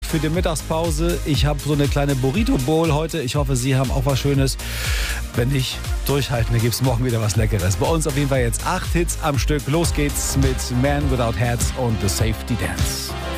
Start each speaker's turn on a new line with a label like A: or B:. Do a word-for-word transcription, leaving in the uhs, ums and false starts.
A: für die Mittagspause. Ich habe so eine kleine Burrito Bowl heute. Ich hoffe, Sie haben auch was Schönes. Wenn nicht, durchhalten, dann gibt es morgen wieder was Leckeres. Bei uns auf jeden Fall jetzt acht Hits am Stück. Los geht's mit Man Without Hats und The Safety Dance.